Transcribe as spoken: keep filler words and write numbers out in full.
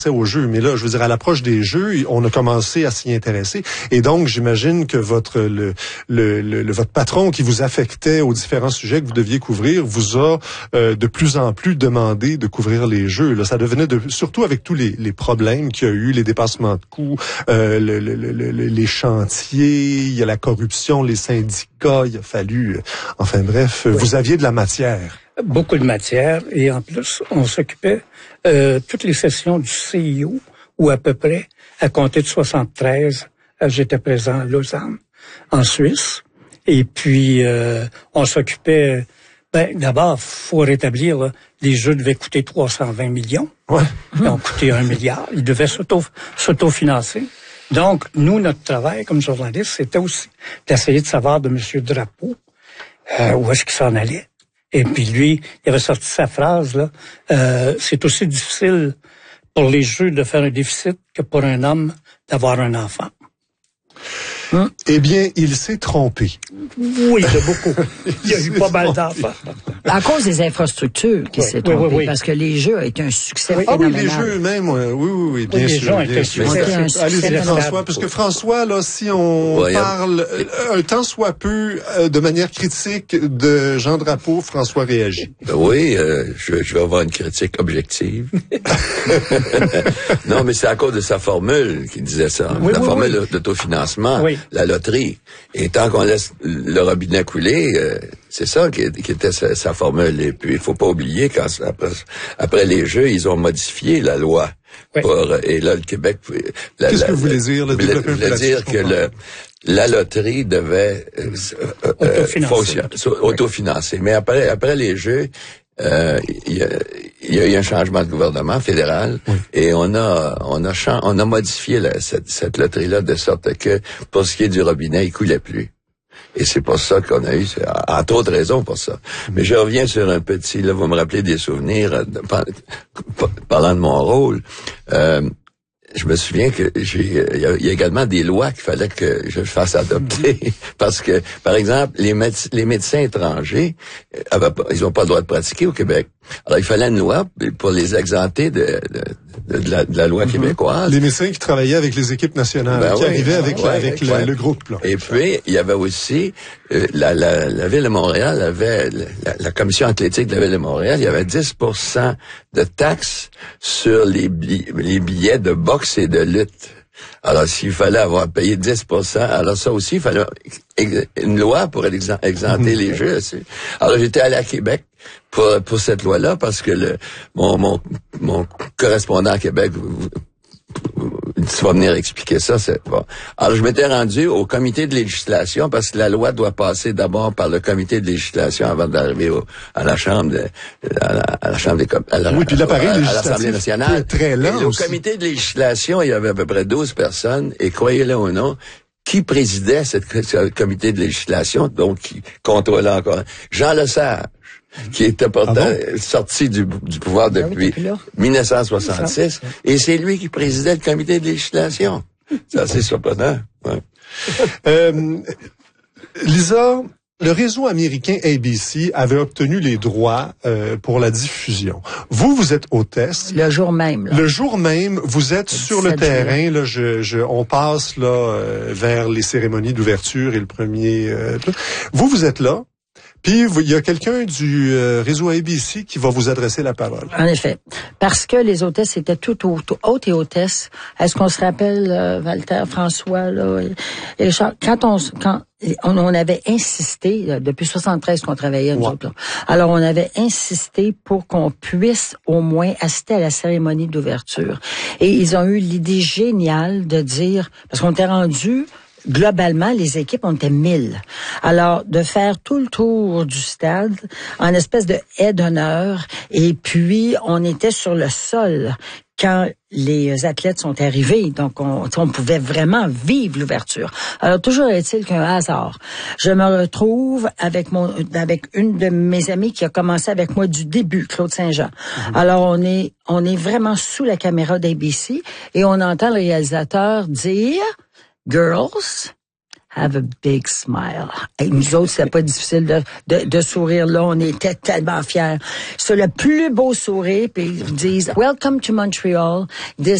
aux jeux, mais là, je veux dire, à l'approche des jeux, on a commencé à s'y intéresser, et donc j'imagine que votre le, le, le, le votre patron qui vous affectait aux différents sujets que vous deviez couvrir vous a euh, de plus en plus demandé de couvrir les jeux. Là, ça devenait de, surtout avec tous les, les problèmes qu'il y a eu, les dépassements de coûts, euh, le, le, le, le, les chantiers, il y a la corruption, les syndicats, il a fallu, euh, enfin bref, oui. Vous aviez de la matière. Beaucoup de matière, et en plus, on s'occupait euh, toutes les sessions du C I O, ou à peu près, à compter de soixante-treize, j'étais présent à Lausanne, en Suisse, et puis euh, on s'occupait, ben d'abord, faut rétablir, là, les jeux devaient coûter trois cent vingt millions, ouais. Ils ont coûté un milliard, ils devaient s'auto, s'autofinancer. Donc, nous, notre travail comme journaliste, c'était aussi d'essayer de savoir de M. Drapeau euh, où est-ce qu'il s'en allait. Et puis lui, il avait sorti sa phrase, là, euh, c'est aussi difficile pour les jeux de faire un déficit que pour un homme d'avoir un enfant. Hum? Eh bien, il s'est trompé. Oui, de beaucoup. Il y a eu pas mal d'enfants. À cause des infrastructures qu'il oui, s'est trompé, oui, oui, oui. Parce que les jeux ont été un succès oui. phénoménal. Ah oui, les jeux eux-mêmes, oui, oui, oui, bien oui, sûr. Les gens bien sûr. sûr. Allez-y, François, parce que François, là, si on ouais, parle a... un tant soit peu euh, de manière critique de Jean Drapeau, François réagit. Ben oui, euh, je, je vais avoir une critique objective. Non, mais c'est à cause de sa formule qu'il disait ça. Oui, la oui, formule oui. d'autofinancement, oui. la loterie. Et tant qu'on laisse le robinet couler, euh, c'est ça qui, qui était sa, sa formule. Et puis, il faut pas oublier quand après, après les Jeux, ils ont modifié la loi. Oui. Pour, et là, le Québec... La, Qu'est-ce la, que vous voulez dire? Le voulait, voulait dire que le, la loterie devait euh, euh, autofinancer. autofinancer. Mais après, après les Jeux, euh, il y a, il y a eu un changement de gouvernement fédéral oui. Et on a on a on a modifié la, cette, cette loterie-là de sorte que pour ce qui est du robinet, il coulait plus. Et c'est pour ça qu'on a eu, entre autres raisons pour ça. Mais je reviens sur un petit, là, vous me rappelez des souvenirs, parlant de mon rôle. Euh, je me souviens que j'ai, il y a, il y a également des lois qu'il fallait que je fasse adopter. Mm-hmm. Parce que, par exemple, les, méde- les médecins étrangers, avaient pas, ils n'ont pas le droit de pratiquer au Québec. Alors, il fallait une loi pour les exempter de, de, de, la, de la loi mm-hmm. québécoise. Les médecins qui travaillaient avec les équipes nationales, ben qui oui, arrivaient avec, ouais, la, avec ouais. le, le groupe. Là. Et puis, il y avait aussi, euh, la, la, la Ville de Montréal avait, la, la Commission athlétique de la Ville de Montréal, il y avait dix pour cent de taxes sur les, bi- les billets de boxe et de lutte. Alors, s'il fallait avoir payé dix pour cent, alors ça aussi, il fallait une loi pour exempter les jeux. Alors, j'étais allé à Québec pour pour cette loi-là parce que le mon mon mon correspondant à Québec, tu vas venir expliquer ça, c'est bon. Alors, je m'étais rendu au comité de législation parce que la loi doit passer d'abord par le comité de législation avant d'arriver au, à la chambre de, à la, à la chambre des à la, oui, puis l'appareil à, législatif à l'Assemblée nationale. Très lent et au comité de législation, il y avait à peu près douze personnes et croyez-le ou non, qui présidait cette, ce comité de législation, donc qui contrôlait encore Jean Lesage, qui était pourtant ah bon? sorti du, du pouvoir depuis ah oui, dix-neuf cent soixante-six, et c'est lui qui présidait le comité de législation. C'est assez surprenant. Ouais. Euh, Lisa, le réseau américain A B C avait obtenu les droits euh, pour la diffusion. Vous, vous êtes hôtesse. Le jour même. Là. Le jour même, vous êtes sur le terrain. Là, je, je, on passe là euh, vers les cérémonies d'ouverture et le premier. Euh, vous, vous êtes là. Puis, il y a quelqu'un du euh, réseau A B C qui va vous adresser la parole. En effet. Parce que les hôtesses étaient toutes hôtes et hôtesses. Est-ce qu'on se rappelle, euh, Walter, François, là, et Richard, quand on, quand on, on avait insisté, là, depuis soixante-treize qu'on travaillait, nous ouais. autres, là. Alors, on avait insisté pour qu'on puisse au moins assister à la cérémonie d'ouverture. Et ils ont eu l'idée géniale de dire, parce qu'on était rendu, globalement, les équipes, on était mille. Alors, de faire tout le tour du stade en espèce de haie d'honneur, et puis on était sur le sol quand les athlètes sont arrivés, donc on, on pouvait vraiment vivre l'ouverture. Alors, toujours est-il qu'un hasard. Je me retrouve avec mon, avec une de mes amies qui a commencé avec moi du début, Claude Saint-Jean. Mm-hmm. Alors, on est, on est vraiment sous la caméra d'A B C et on entend le réalisateur dire « Girls, have a big smile. Et nous autres, c'était pas difficile de, de, de sourire là. On était tellement fiers. C'est le plus beau sourire. Puis ils disent, Welcome to Montreal. This